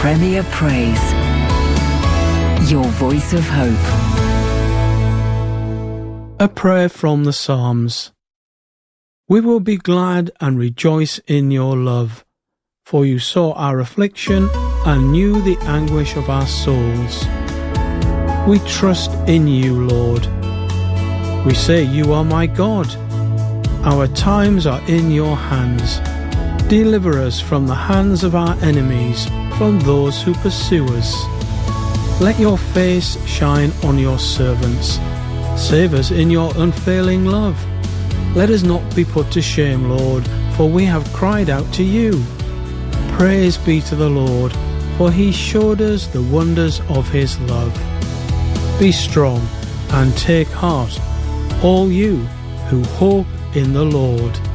Premier Praise. Your voice of hope. A prayer from the Psalms. We will be glad and rejoice in your love, for you saw our affliction and knew the anguish of our souls. We trust in you, Lord. We say you are my God. Our times are in your hands. Deliver us from the hands of our enemies, from those who pursue us. Let your face shine on your servants. Save us in your unfailing love. Let us not be put to shame, Lord, for we have cried out to you. Praise be to the Lord, for he showed us the wonders of his love. Be strong and take heart, all you who hope in the Lord.